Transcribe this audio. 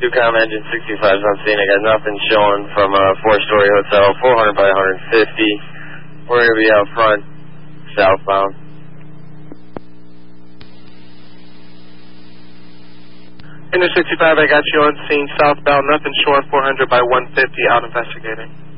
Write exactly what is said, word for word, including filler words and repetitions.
Ducom engine sixty-five is on scene. I got nothing showing from a four-story hotel, four hundred by one fifty. We're going to be out front, southbound. Engine sixty-five, I got you on scene, southbound, nothing showing, four hundred by one fifty, out investigating.